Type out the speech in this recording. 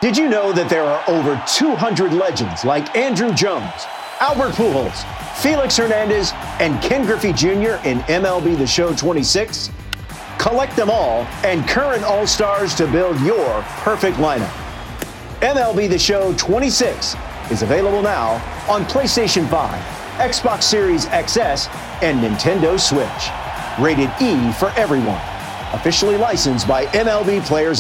Did you know that there are over 200 legends like Andrew Jones, Albert Pujols, Felix Hernandez, and Ken Griffey Jr. in MLB The Show 26? Collect them all and current All-Stars to build your perfect lineup. MLB The Show 26 is available now on PlayStation 5, Xbox Series XS, and Nintendo Switch. Rated E for everyone. Officially licensed by MLB Players